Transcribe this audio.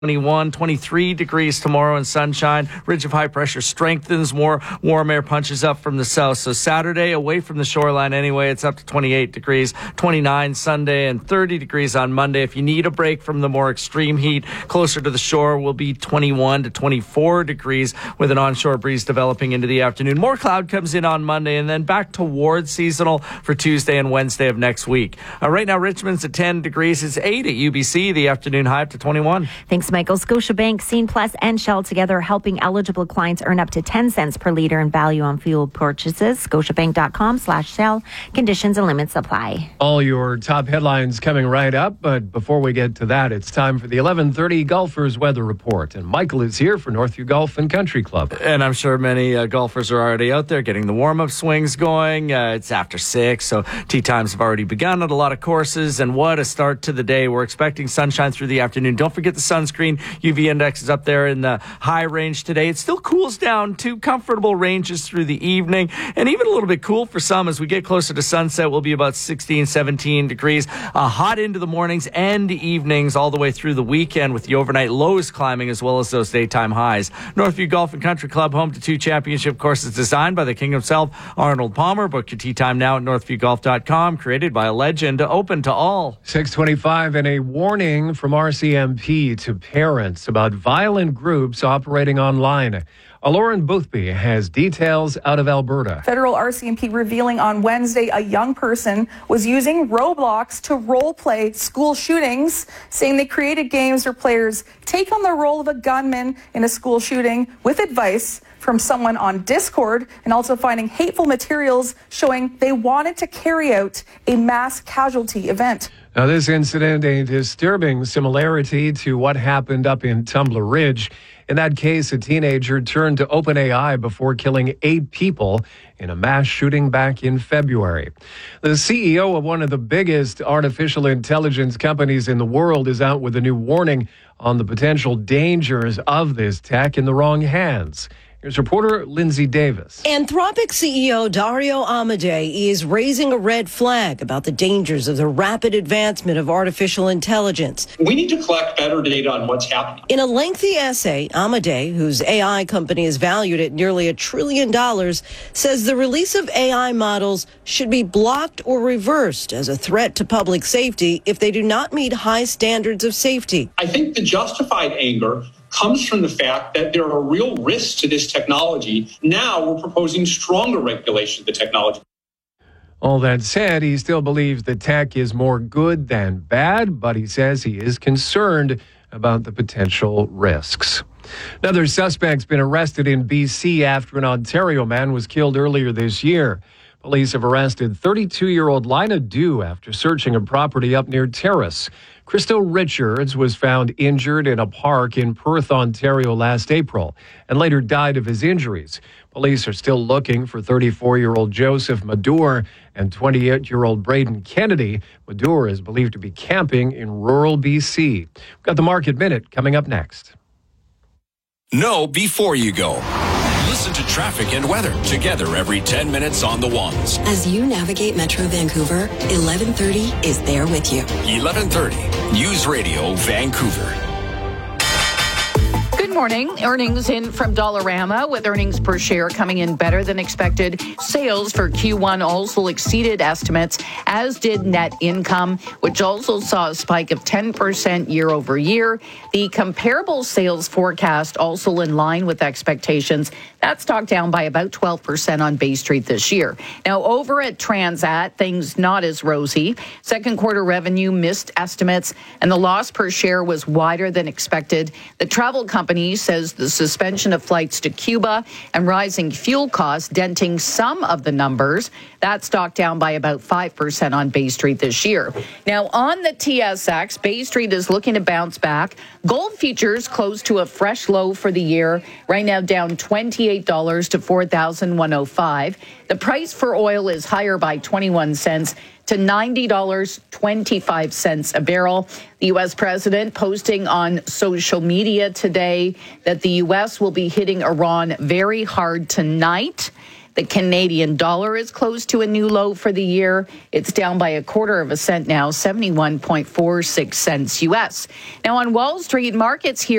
21, 23 degrees tomorrow and sunshine. Ridge of high pressure strengthens. More warm air punches up from the south. So Saturday, away from the shoreline anyway, it's up to 28 degrees, 29 Sunday, and 30 degrees on Monday. If you need a break from the more extreme heat, closer to the shore will be 21 to 24 degrees with an onshore breeze developing into the afternoon. More cloud comes in on Monday and then back towards seasonal for Tuesday and Wednesday of next week. Right now, Richmond's at 10 degrees. It's 8 at UBC. The afternoon high up to 21. Thanks, Michael. Scotiabank, Scene Plus, and Shell together helping eligible clients earn up to 10 cents per litre in value on fuel purchases. Scotiabank.com/Shell. Conditions and limits apply. All your top headlines coming right up. But before we get to that, it's time for the 11:30 Golfers Weather Report. And Michael is here for Northview Golf and Country Club. And I'm sure many golfers are already out there getting the warm-up swings going. It's after 6, so tee times have already begun at a lot of courses. And what a start to the day. We're expecting sunshine through the afternoon. Don't forget the sunscreen. UV index is up there in the high range today. It still cools down to comfortable ranges through the evening, and even a little bit cool for some as we get closer to sunset. We'll be about 16, 17 degrees. Hot into the mornings and evenings all the way through the weekend, with the overnight lows climbing as well as those daytime highs. Northview Golf and Country Club, home to 2 championship courses designed by the king himself, Arnold Palmer. Book your tee time now at northviewgolf.com. Created by a legend, open to all. 6:25, and a warning from RCMP to parents about violent groups operating online. Lauren Boothby has details out of Alberta. Federal RCMP revealing on Wednesday a young person was using Roblox to role-play school shootings, saying they created games where players take on the role of a gunman in a school shooting with advice from someone on Discord, and also finding hateful materials showing they wanted to carry out a mass casualty event. Now, this incident, a disturbing similarity to what happened up in Tumbler Ridge. In that case, a teenager turned to OpenAI before killing 8 people in a mass shooting back in February. The CEO of one of the biggest artificial intelligence companies in the world is out with a new warning on the potential dangers of this tech in the wrong hands. Here's reporter Lindsay Davis. Anthropic CEO Dario Amodei is raising a red flag about the dangers of the rapid advancement of artificial intelligence. We need to collect better data on what's happening. In a lengthy essay, Amodei, whose AI company is valued at nearly $1 trillion, says the release of AI models should be blocked or reversed as a threat to public safety if they do not meet high standards of safety. I think the justified anger comes from the fact that there are real risks to this technology. Now we're proposing stronger regulation of the technology. All that said, he still believes the tech is more good than bad, but he says he is concerned about the potential risks. Another suspect's been arrested in BC after an Ontario man was killed earlier this year. Police have arrested 32-year-old Lina Dew after searching a property up near Terrace. Christo Richards was found injured in a park in Perth, Ontario last April and later died of his injuries. Police are still looking for 34-year-old Joseph Madour and 28-year-old Braden Kennedy. Madour is believed to be camping in rural BC. We've got the Market Minute coming up next. Know before you go. Listen to traffic and weather together every 10 minutes on the ones. As you navigate Metro Vancouver, 1130 is there with you. 1130 News Radio Vancouver. Good morning. Earnings in from Dollarama, with earnings per share coming in better than expected. Sales for Q1 also exceeded estimates, as did net income, which also saw a spike of 10% year over year. The comparable sales forecast also in line with expectations. That stock down by about 12% on Bay Street this year. Now, over at Transat, things not as rosy. Second quarter revenue missed estimates, and the loss per share was wider than expected. The travel company says the suspension of flights to Cuba and rising fuel costs denting some of the numbers. That stock down by about 5% on Bay Street this year. Now, on the TSX, Bay Street is looking to bounce back. Gold futures close to a fresh low for the year, right now down $28 to $4,105. The price for oil is higher by 21 cents to $90.25 a barrel. The U.S. president posting on social media today that the U.S. will be hitting Iran very hard tonight. The Canadian dollar is close to a new low for the year. It's down by 1/4 cent now, 71.46 cents U.S. Now on Wall Street, markets here